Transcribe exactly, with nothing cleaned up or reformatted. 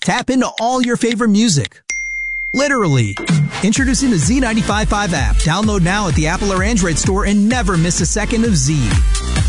Tap into all your favorite music. Literally. Introducing the Z ninety-five point five app. Download now at the Apple or Android store and never miss a second of Z.